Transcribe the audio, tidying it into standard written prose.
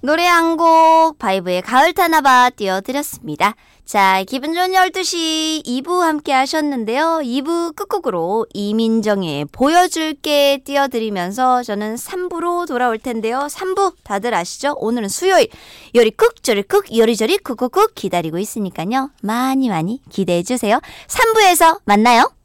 노래 한 곡 바이브의 가을 타나봐 띄워드렸습니다. 자, 기분 좋은 12시 2부 함께 하셨는데요. 2부 끝곡으로 이민정의 보여줄게 띄워드리면서 저는 3부로 돌아올 텐데요. 3부 다들 아시죠? 오늘은 수요일 요리 쿡 조리 쿡 요리조리 쿡쿡쿡 기다리고 있으니까요. 많이 기대해 주세요. 3부에서 만나요.